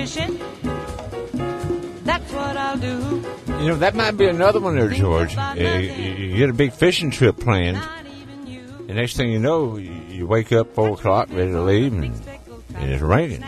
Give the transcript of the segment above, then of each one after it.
fishing. That's what I'll do. You know, that might be another one there, George. You get a big fishing trip planned. The next thing you know, you wake up 4 o'clock, ready to leave, and it's raining.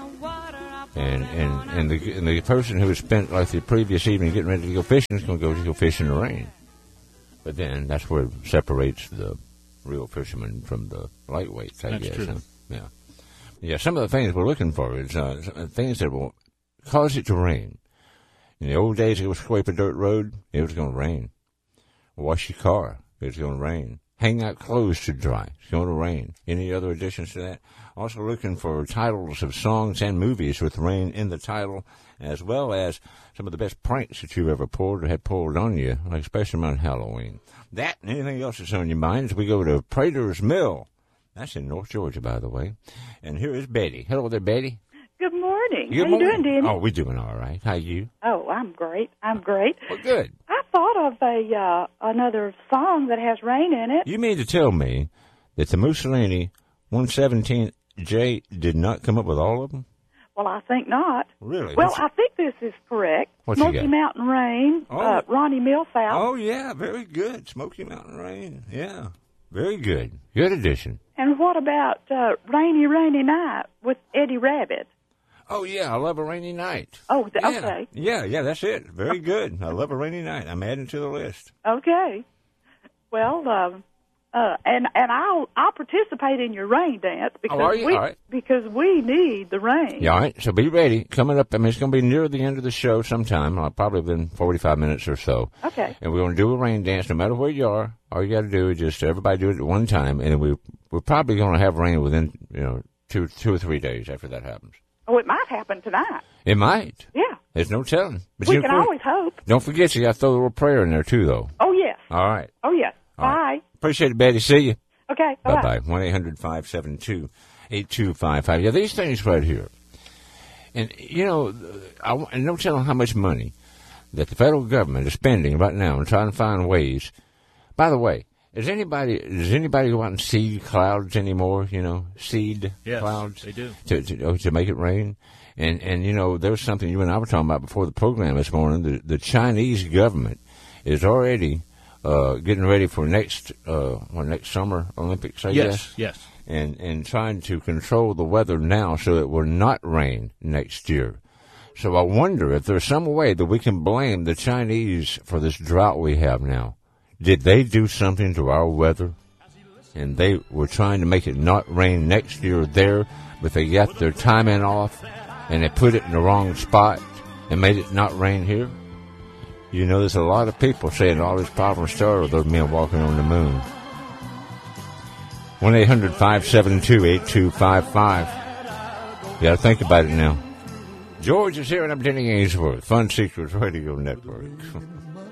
And the person who has spent like the previous evening getting ready to go fishing is going to go fish in the rain. But then that's where it separates the real fishermen from the lightweights, I guess. True. Huh? Yeah. Yeah, some of the things we're looking for is things that will cause it to rain. In the old days, it was scrape a dirt road, it was going to rain. Wash your car, it was going to rain. Hang out clothes to dry, it's going to rain. Any other additions to that? Also looking for titles of songs and movies with rain in the title, as well as some of the best pranks that you've ever pulled or had pulled on you, like especially around Halloween. That and anything else that's on your mind as we go to Prater's Mill. That's in North Georgia, by the way. And here is Betty. Hello there, Betty. Good morning. Good How morning. you doing, Danny? Oh, we're doing all right. How you? Oh, I'm great. I'm great. Well, good. I thought of another song that has rain in it. You mean to tell me that the Mussolini 117J did not come up with all of them? Well, I think not. Really? Well, I think this is correct. What you Smoky got? Mountain Rain, Oh. Ronnie Milsap. Oh, yeah, very good. Smoky Mountain Rain. Yeah, very good. Good addition. And what about Rainy, Rainy Night with Eddie Rabbit? Oh, yeah, I love a rainy night. Oh, Yeah. okay. Yeah, that's it. Very good. I love a rainy night. I'm adding to the list. Okay. Well, and I'll participate in your rain dance because are you? All right. because we need the rain. Yeah, all right, so be ready. Coming up, I mean, it's going to be near the end of the show sometime, probably within 45 minutes or so. Okay. And we're going to do a rain dance no matter where you are. All you got to do is just everybody do it at one time, and we're probably going to have rain within, 2 or 3 days after that happens. Oh, it might happen tonight. It might. Yeah. There's no telling. But We you can know, always hope. Don't forget, you got to throw a little prayer in there, too, though. Oh, yes. All right. Oh, yes. All Bye. right. Appreciate it, Betty. See you. Okay. Bye-bye. Bye-bye. 1-800-572-8255. Yeah, these things right here. And, and no telling how much money that the federal government is spending right now and trying to find ways. By the way, does anybody go out and seed clouds anymore? Seed clouds? They do. To make it rain? And there was something you and I were talking about before the program this morning. The Chinese government is already getting ready for next summer Olympics, I guess. Yes. And trying to control the weather now so it will not rain next year. So I wonder if there's some way that we can blame the Chinese for this drought we have now. Did they do something to our weather? And they were trying to make it not rain next year there, but they got their timing off, and they put it in the wrong spot and made it not rain here? There's a lot of people saying all this problem started with those men walking on the moon. 1-800-572-8255. You got to think about it now. George is here, and I'm Denny Ainsworth, Fun Secrets Radio Network.